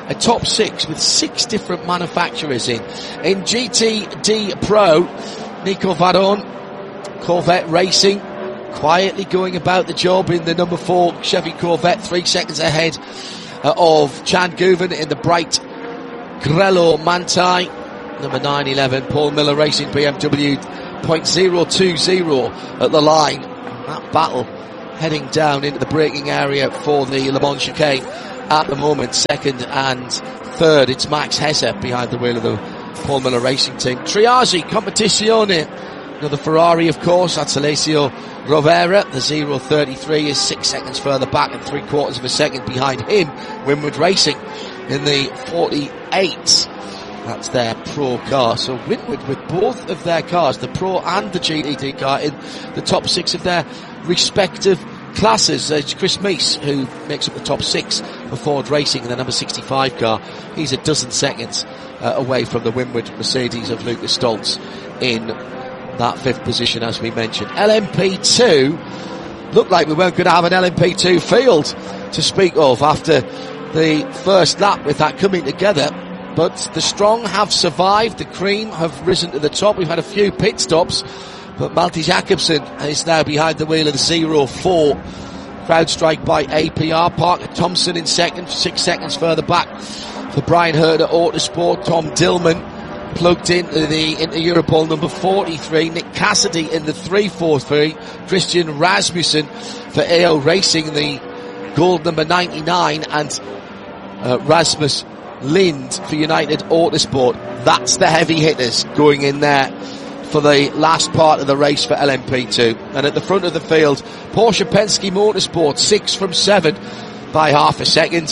a top six with six different manufacturers in. In G T D Pro, Nico Varone, Corvette Racing, quietly going about the job in the number four Chevy Corvette, three seconds ahead uh, of Chan Guven in the bright Grello Manthey. Number nine eleven, Paul Miller Racing B M W, point zero two zero at the line. That battle heading down into the braking area for the Le Mans chicane at the moment. Second and third, it's Max Hesse behind the wheel of the Paul Miller Racing team. Triage Competizione, another Ferrari of course, that's Alessio Rovera. The zero thirty-three is six seconds further back and three quarters of a second behind him. Winward Racing in the forty-eight. That's their Pro car. So Winward with both of their cars, the Pro and the G T D car, in the top six of their respective classes. There's Chris Meese, who makes up the top six for Ford Racing in the number sixty-five car. He's a dozen seconds uh, away from the Winward Mercedes of Lucas Stoltz in that fifth position, as we mentioned. L M P two, looked like we weren't going to have an L M P two field to speak of after the first lap with that coming together. But the strong have survived, the cream have risen to the top. We've had a few pit stops, but Malte Jacobsen is now behind the wheel of the zero four. CrowdStrike by A P R. Parker Thompson in second, six seconds further back for Brian Herder Autosport. Tom Dillman plugged into the into Europol number forty-three. Nick Cassidy in the three forty-three. Christian Rasmussen for A O Racing, the gold number ninety-nine, and uh, Rasmus Lind for United Autosport. That's the heavy hitters going in there for the last part of the race for L M P two. And at the front of the field, Porsche Penske Motorsport, six from seven by half a second.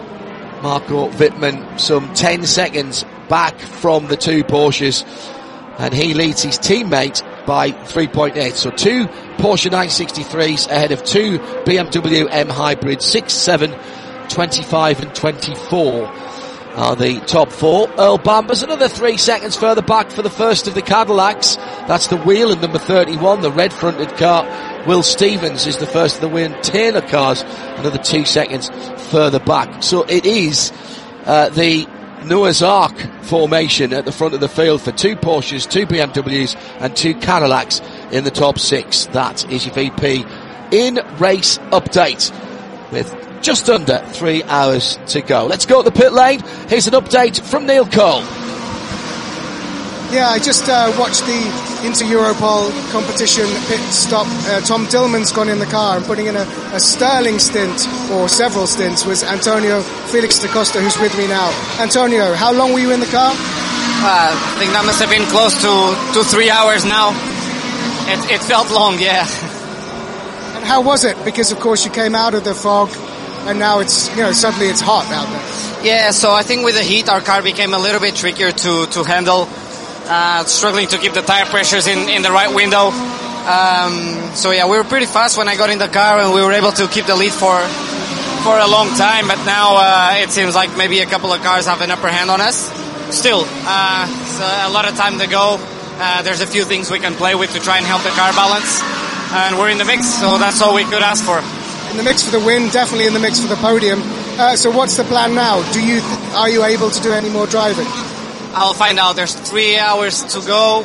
Marco Wittmann some ten seconds back from the two Porsches, and he leads his teammate by three point eight. So two Porsche nine sixty-threes ahead of two B M W M hybrids, six, seven, twenty-five and twenty-four. Are the top four. Earl Bamber's another three seconds further back for the first of the Cadillacs. That's the wheel in number thirty-one, the red-fronted car. Will Stevens is the first of the Wayne Taylor cars, another two seconds further back. So it is uh, the Noah's Ark formation at the front of the field for two Porsches, two B M Ws and two Cadillacs in the top six. That is your V P in race update with just under three hours to go. Let's go to the pit lane. Here's an update from Neil Cole. Yeah, I just uh, watched the Inter-Europol competition pit stop. Uh, Tom Dillman's gone in the car and putting in a, a sterling stint, or several stints, was Antonio Felix da Costa, who's with me now. Antonio, how long were you in the car? Uh, I think that must have been close to, to three hours now. It, it felt long, yeah. And how was it? Because, of course, you came out of the fog, and now it's, you know, suddenly it's hot out there. Yeah, so I think with the heat, our car became a little bit trickier to, to handle. Uh, struggling to keep the tire pressures in, in the right window. Um, so yeah, we were pretty fast when I got in the car, and we were able to keep the lead for, for a long time. But now, uh, it seems like maybe a couple of cars have an upper hand on us. Still, uh, it's a lot of time to go. Uh, there's a few things we can play with to try and help the car balance. And we're in the mix, so that's all we could ask for. In the mix for the win, definitely in the mix for the podium. Uh, so what's the plan now? Do you, th- are you able to do any more driving? I'll find out. There's three hours to go.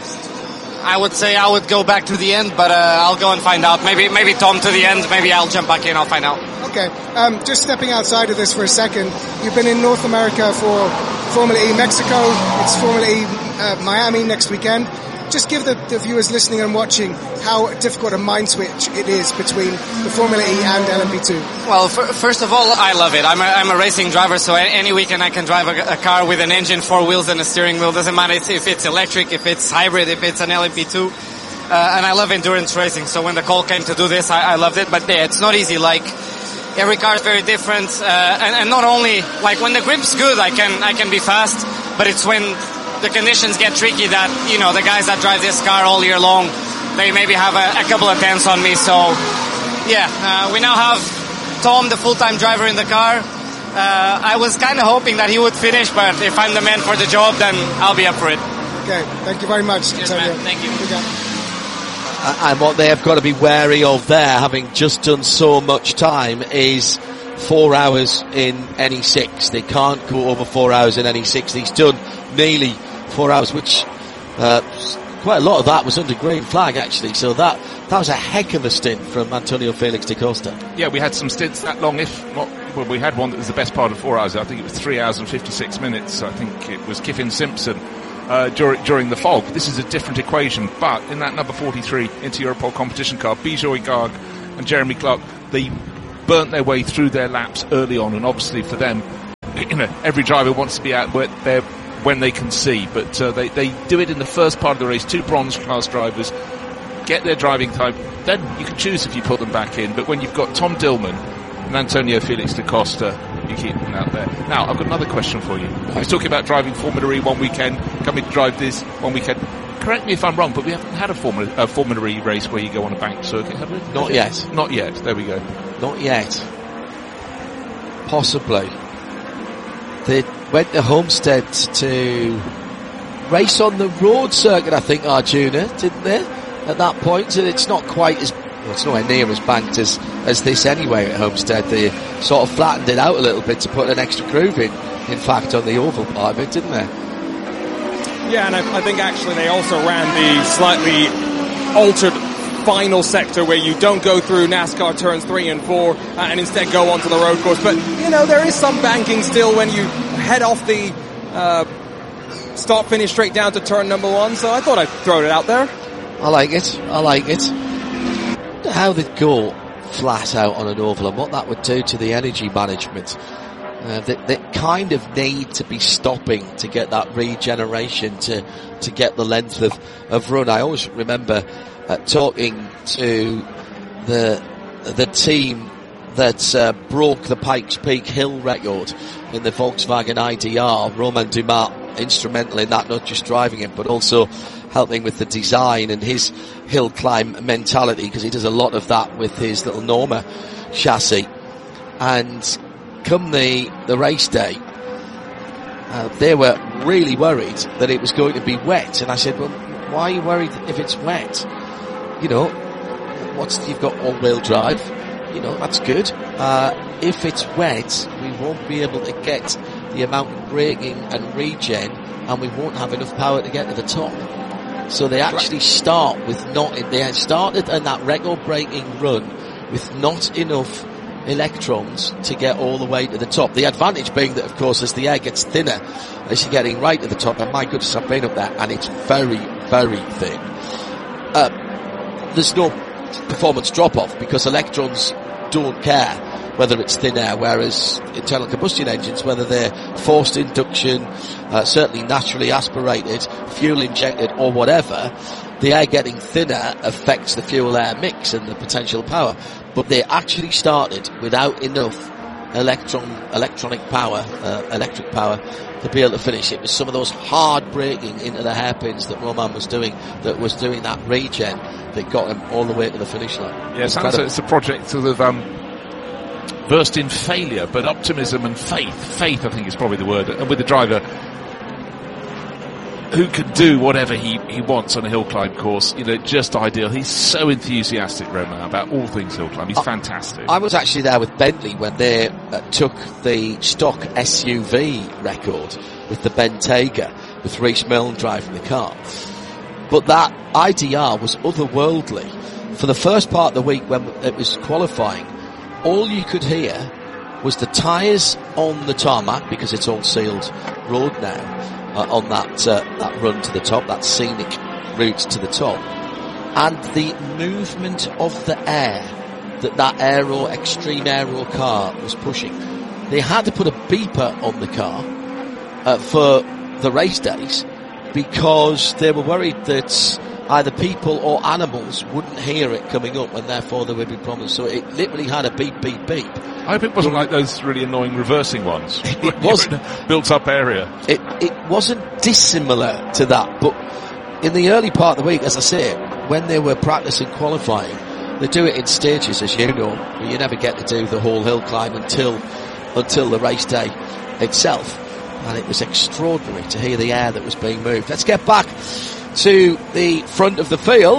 I would say I would go back to the end, but uh, I'll go and find out. Maybe maybe Tom to the end. Maybe I'll jump back in. I'll find out. Okay. Um, just stepping outside of this for a second. You've been in North America for Formula E Mexico. It's Formula E uh, Miami next weekend. Just give the, the viewers listening and watching how difficult a mind switch it is between the Formula E and L M P two. Well, f- first of all, I love it. I'm a, I'm a racing driver, so any weekend I can drive a, a car with an engine, four wheels, and a steering wheel. Doesn't matter if it's electric, if it's hybrid, if it's an L M P two. Uh, and I love endurance racing, so when the call came to do this, I, I loved it. But yeah, it's not easy. Like, every car is very different, uh, and, and not only, like, when the grip's good, I can I can be fast, but it's when the conditions get tricky that, you know, the guys that drive this car all year long, they maybe have a, a couple of tenths on me. So, yeah, uh, we now have Tom, the full-time driver, in the car. Uh, I was kind of hoping that he would finish, but if I'm the man for the job, then I'll be up for it. Okay, thank you very much. Yes, man. Thank you. Uh, and what they have got to be wary of there, having just done so much time, is four hours in N E six. They can't go over four hours in N E six. He's done nearly four hours, which uh, quite a lot of that was under green flag actually. So that that was a heck of a stint from Antonio Felix da Costa. Yeah, we had some stints that long, if not, well, we had one that was the best part of four hours. I think it was three hours and fifty-six minutes. I think it was Kiffin Simpson uh, during, during the fog. This is a different equation, but in that number forty-three Inter Europol competition car, Bijoy Garg and Jeremy Clark, they burnt their way through their laps early on, and obviously for them, you know, every driver wants to be out there when they can see, but uh, they, they do it in the first part of the race. Two bronze class drivers get their driving time, then you can choose if you put them back in, but when you've got Tom Dillman and Antonio Felix da Costa, you keep them out there. Now, I've got another question for you. I was talking about driving Formula E one weekend, coming to drive this one weekend. Correct me if I'm wrong, but we haven't had a Formula, a Formula E race where you go on a bank circuit, have we? Not yet. Not yet, there we go. Not yet. Possibly. They went to Homestead to race on the road circuit, I think, Arjuna, didn't they? At that point, so it's not quite as, well, it's nowhere near as banked as, as this anyway at Homestead. They sort of flattened it out a little bit to put an extra groove in, in fact, on the oval part of it, didn't they? Yeah, and I, I think actually they also ran the slightly altered final sector where you don't go through NASCAR turns three and four uh, and instead go onto the road course. But, you know, there is some banking still when you head off the uh, start-finish straight down to turn number one, so I thought I'd throw it out there. I like it. I like it. How they'd go flat out on an oval and what that would do to the energy management. Uh, they, they kind of need to be stopping to get that regeneration to to get the length of, of run. I always remember uh, talking to the the team that uh, broke the Pikes Peak Hill record in the Volkswagen I D R. Romain Dumas instrumental in that, not just driving it, but also helping with the design and his hill climb mentality, because he does a lot of that with his little Norma chassis. And come the, the race day, uh, they were really worried that it was going to be wet. And I said, well, why are you worried if it's wet? You know, what's, you've got all-wheel drive. You know, that's good. Uh, if it's wet, we won't be able to get the amount of braking and regen, and we won't have enough power to get to the top. So they actually start with not, they started in that record-breaking run with not enough electrons to get all the way to the top. The advantage being that, of course, as the air gets thinner, as you're getting right to the top, and my goodness, I've been up there, and it's very, very thin. Uh, there's no performance drop-off because electrons don't care whether it's thin air, whereas internal combustion engines, whether they're forced induction, uh, certainly naturally aspirated, fuel injected or whatever, the air getting thinner affects the fuel-air mix and the potential power. But they actually started without enough electron, electronic power, uh, electric power to be able to finish. It was some of those hard braking into the hairpins that Romain was doing, that was doing that regen, that got him all the way to the finish line. Yeah, it sounds like it's a project sort of um, versed in failure, but optimism and faith. Faith, I think, is probably the word. And with the driver who can do whatever he, he wants on a hill climb course, you know, just ideal. He's so enthusiastic, Romain, about all things hill climb. He's I, fantastic. I was actually there with Bentley when they uh, took the stock S U V record with the Bentayga, with Reece Milne driving the car. But that I D R was otherworldly. For the first part of the week when it was qualifying, all you could hear was the tyres on the tarmac, because it's all sealed road now, uh, on that uh, that run to the top, that scenic route to the top, and the movement of the air that that aero, extreme aero car was pushing. They had to put a beeper on the car uh, for the race days, because they were worried that either people or animals wouldn't hear it coming up, and therefore there would be problems. So it literally had a beep, beep, beep. I hope it wasn't like those really annoying reversing ones. It wasn't. Built-up area. It, it wasn't dissimilar to that, but in the early part of the week, as I say, when they were practicing qualifying, they do it in stages, as you know, but you never get to do the whole hill climb until until the race day itself. And it was extraordinary to hear the air that was being moved. Let's get back to the front of the field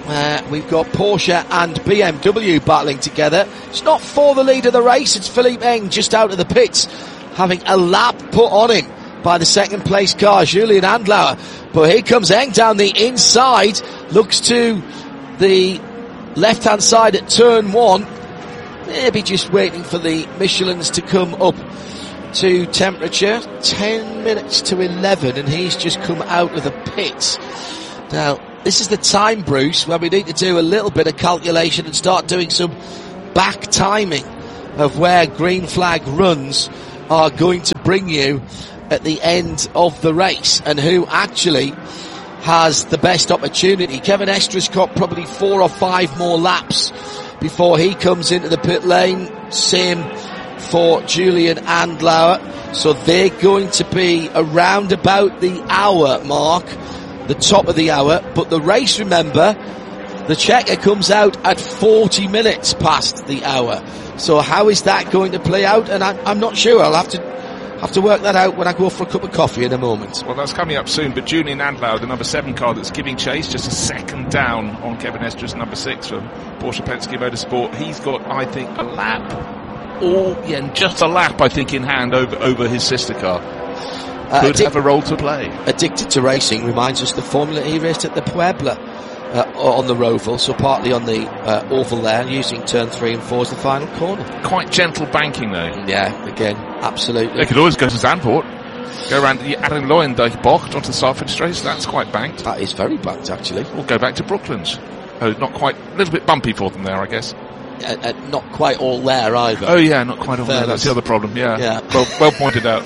Uh, we've got Porsche and B M W battling together. It's not for the lead of the race. It's Philippe Eng just out of the pits, having a lap put on him by the second place car, Julian Andlauer. But here comes Eng down the inside, looks to the left-hand side at turn one. Maybe just waiting for the Michelins to come up to temperature. ten minutes to eleven, and he's just come out of the pits. Now, this is the time, Bruce, where we need to do a little bit of calculation and start doing some back timing of where green flag runs are going to bring you at the end of the race and who actually has the best opportunity. Kevin Estres got probably four or five more laps before he comes into the pit lane. Same for Julian Andlauer. So they're going to be around about the hour mark, the top of the hour. But the race, remember, the checker comes out at forty minutes past the hour. So how is that going to play out? And I'm, I'm not sure. I'll have to have to work that out when I go for a cup of coffee in a moment. Well, that's coming up soon. But Julian Andlauer, the number seven car that's giving chase, just a second down on Kevin Estres, number six from Porsche Penske Motorsport. He's got, I think, a lap, or yeah, just a lap, I think, in hand over over his sister car. Uh, Could addic- have a role to play. Addicted to Racing reminds us the Formula E race at the Puebla uh, on the Roval, so partly on the uh, oval there, using turn three and four as the final corner. Quite gentle banking though. Yeah, again, absolutely. They could always go to Zandvoort, go around the Arenloendijk bocht onto Sarfenstrasse. That's quite banked. That is very banked, actually. Or go back to Brooklands. Oh, not quite, a little bit bumpy for them there, I guess. Uh, uh, not quite all there either. Oh yeah, not quite all there. That's the other problem. Yeah, yeah. Well, well pointed out.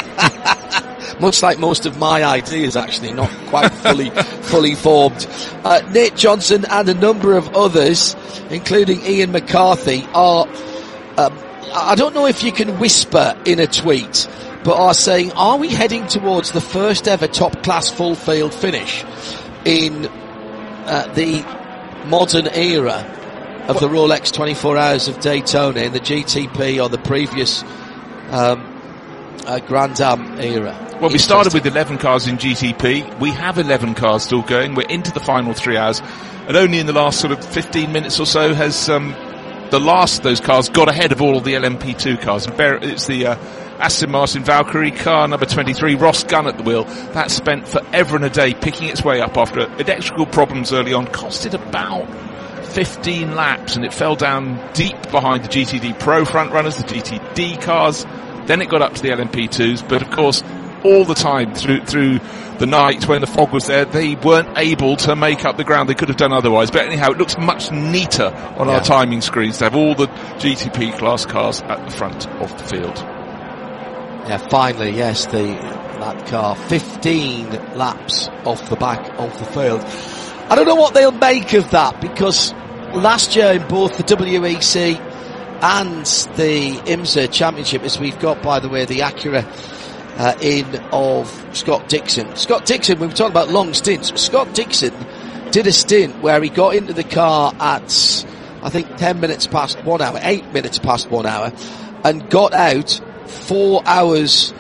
Much like most of my ideas, actually, not quite fully fully formed. Uh, Nate Johnson and a number of others, including Ian McCarthy, are, um, I don't know if you can whisper in a tweet, but are saying, are we heading towards the first ever top class full field finish in uh, the modern era of the Rolex twenty-four Hours of Daytona, in the G T P or the previous um, uh, Grand Am era? Well, we started with eleven cars in G T P. We have eleven cars still going. We're into the final three hours. And only in the last sort of fifteen minutes or so has um, the last of those cars got ahead of all of the L M P two cars. And it's the uh, Aston Martin Valkyrie car number twenty-three, Ross Gunn at the wheel. That spent forever and a day picking its way up after electrical problems early on. Costed about fifteen laps, and it fell down deep behind the G T D Pro front runners, the G T D cars. Then it got up to the L M P twos, but of course, all the time through through the night when the fog was there, they weren't able to make up the ground they could have done otherwise. But anyhow, it looks much neater on yeah. our timing screens to have all the G T P class cars at the front of the field. Yeah, finally, yes, the that car, fifteen laps off the back of the field. I don't know what they'll make of that, because last year in both the W E C and the IMSA Championship, as we've got, by the way, the Acura Uh, in of Scott Dixon. Scott Dixon, we were talking about long stints. Scott Dixon did a stint where he got into the car at, I think, ten minutes past one hour, eight minutes past one hour, and got out four hours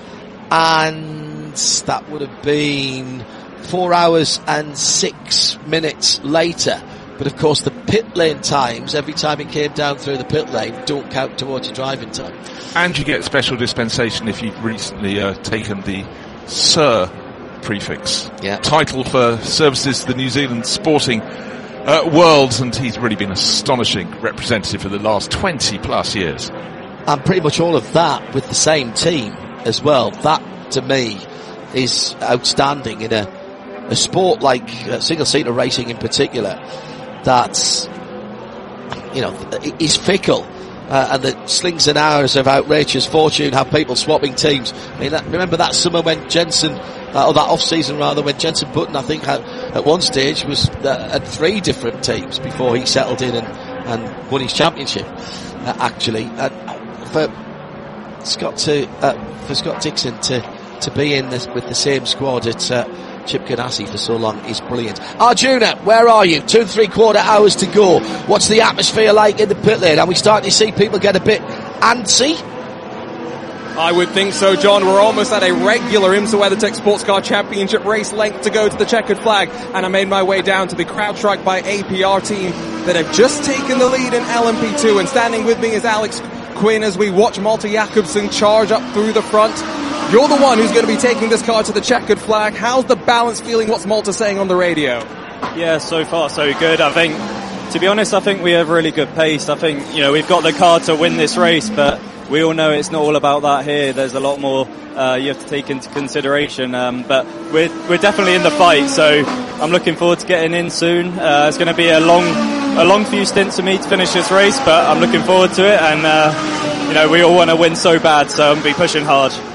and that would have been four hours and six minutes later. But of course the pit lane times, every time he came down through the pit lane, don't count towards your driving time. And you get special dispensation if you've recently uh, taken the Sir prefix. Yeah. Title for services to the New Zealand sporting uh, world, and he's really been an astonishing representative for the last twenty plus years. And pretty much all of that with the same team as well. That, to me, is outstanding in a, a sport like uh, single-seater racing in particular, that's, you know, is fickle. Uh, and the slings and hours of outrageous fortune have people swapping teams. I mean, that, remember that summer when Jenson, uh, or that off-season rather, when Jenson Button, I think, had, at one stage was uh, at three different teams before he settled in and, and won his championship, uh, actually. Uh, for Scott to, uh, for Scott Dixon to, to be in this with the same squad at, uh, Chip Ganassi for so long is brilliant. Arjuna, where are you? Two and three quarter hours to go. What's the atmosphere like in the pit lane? Are we starting to see people get a bit antsy? I would think so, John. We're almost at a regular IMSA WeatherTech Sports Car Championship race length to go to the checkered flag, and I made my way down to the CrowdStrike by A P R team that have just taken the lead in L M P two, and standing with me is Alex Quinn as we watch Malte Jakobsen charge up through the front. You're the one who's going to be taking this car to the checkered flag. How's the balance feeling? What's Malte saying on the radio? Yeah, so far so good. I think, to be honest, I think we have really good pace. I think, you know, we've got the car to win this race, but we all know it's not all about that here. There's a lot more uh, you have to take into consideration. Um, but we're we're definitely in the fight, so I'm looking forward to getting in soon. Uh, it's going to be a long a long few stints for me to finish this race, but I'm looking forward to it. And uh, you know, we all want to win so bad, so I'm going to be pushing hard.